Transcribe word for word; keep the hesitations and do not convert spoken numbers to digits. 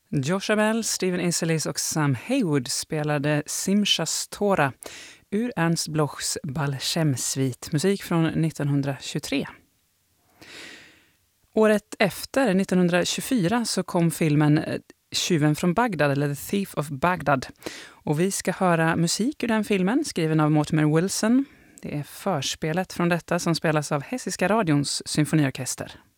Joshua Bell, Stephen Isserlis och Sam Haywood spelade Simchas Tora ur Ernst Blochs Balchem-svit, musik från nittonhundratjugotre. Året efter, nittonhundratjugofyra, så kom filmen Tjuven från Bagdad, eller The Thief of Baghdad. Och vi ska höra musik ur den filmen, skriven av Mortimer Wilson. Det är förspelet från detta som spelas av Hessiska radions symfoniorkester.